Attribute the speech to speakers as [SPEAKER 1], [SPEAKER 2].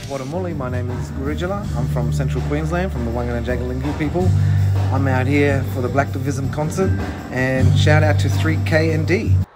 [SPEAKER 1] Wadamuli. My name is Gurijala. I'm from Central Queensland, from the Wangan and Jagalingou people. I'm out here for the Black Divism concert, and shout out to 3K and D.